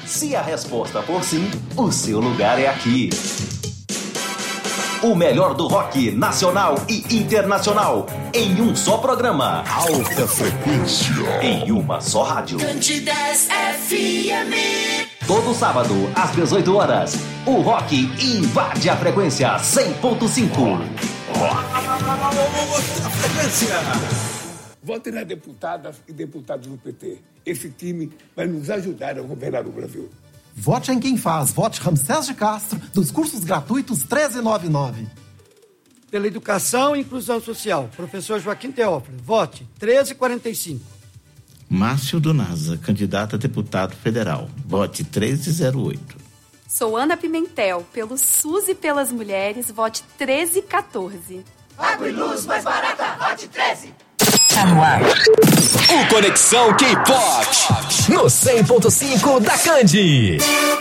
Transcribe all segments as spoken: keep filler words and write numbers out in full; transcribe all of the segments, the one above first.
Se a resposta for sim, o seu lugar é aqui. O melhor do rock nacional e internacional em um só programa. Alta frequência. Em uma só rádio. Candidez F M. Todo sábado, às dezoito horas, o rock invade a frequência cem ponto cinco. Alta frequência. Votem nas deputadas e deputados do P T. Esse time vai nos ajudar a governar o Brasil. Vote em quem faz. Vote Ramsés de Castro, dos cursos gratuitos treze noventa e nove. Pela educação e inclusão social, professor Joaquim Teófilo. Vote treze quarenta e cinco. Márcio Donaza, candidato a deputado federal. Vote treze zero oito. Sou Ana Pimentel, pelo SUS e pelas mulheres. Vote treze quatorze. Água e luz mais barata, vote treze. Tá no ar. O Conexão K-Pop no cem ponto cinco da Candi.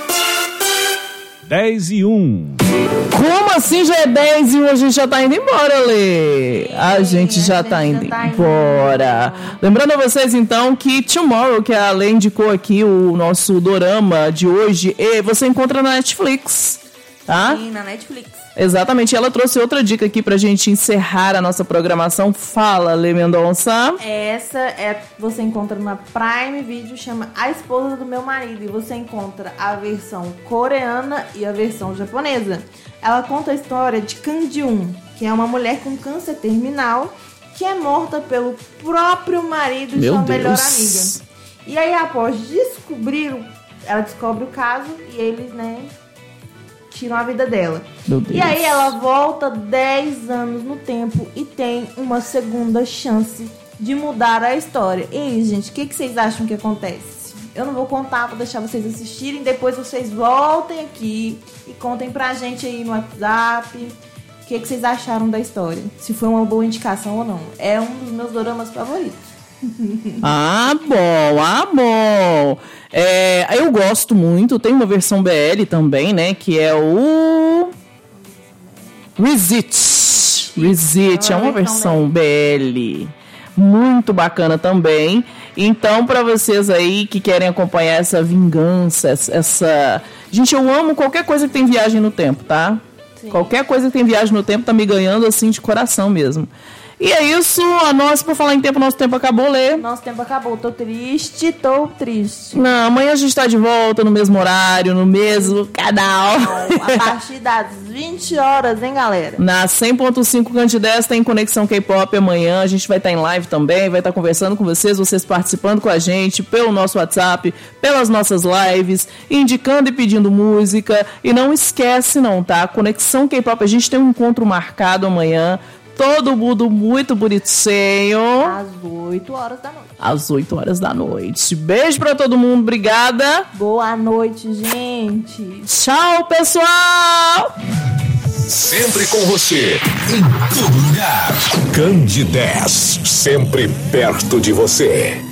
dez e um. Como assim já é dez e um? A gente já tá indo embora, Lê. A gente já tá indo embora. Lembrando a vocês, então, que Tomorrow, que a Lê indicou aqui, o nosso dorama de hoje, você encontra na Netflix, tá? Sim, na Netflix. Exatamente, ela trouxe outra dica aqui pra gente encerrar a nossa programação. Fala, Lê Mendonça. Essa é, você encontra na Prime Video, chama A Esposa do Meu Marido, e você encontra a versão coreana e a versão japonesa. Ela conta a história de Kang Ji-un, que é uma mulher com câncer terminal, que é morta pelo próprio marido de sua melhor amiga. E aí, após descobrir, ela descobre o caso e eles, né, tiram a vida dela. E aí ela volta dez anos no tempo e tem uma segunda chance de mudar a história. E aí, gente, o que, que vocês acham que acontece? Eu não vou contar, vou deixar vocês assistirem. Depois vocês voltem aqui e contem pra gente aí no WhatsApp o que, que vocês acharam da história. Se foi uma boa indicação ou não. É um dos meus doramas favoritos. Ah, bom, ah, bom. É, eu gosto muito, tem uma versão B L também, né? Que é o Resit. Resit, é uma versão B L. Muito bacana também. Então, pra vocês aí que querem acompanhar essa vingança, essa... Gente, eu amo qualquer coisa que tem viagem no tempo, tá? Sim. Qualquer coisa que tem viagem no tempo tá me ganhando assim de coração mesmo. E é isso, a nossa, por falar em tempo, nosso tempo acabou, Lê. Nosso tempo acabou, tô triste, tô triste. Não, amanhã a gente tá de volta no mesmo horário, no mesmo canal. A partir das vinte horas, hein, galera? Na cem ponto cinco Candidez tem Conexão K-Pop amanhã, a gente vai estar em live também, vai estar conversando com vocês, vocês participando com a gente pelo nosso WhatsApp, pelas nossas lives, indicando e pedindo música. E não esquece não, tá? Conexão K-Pop, a gente tem um encontro marcado amanhã. Todo mundo muito bonitinho. Às oito horas da noite. Às oito horas da noite. Beijo pra todo mundo, obrigada. Boa noite, gente. Tchau, pessoal. Sempre com você, em todo lugar. Candidez, sempre perto de você.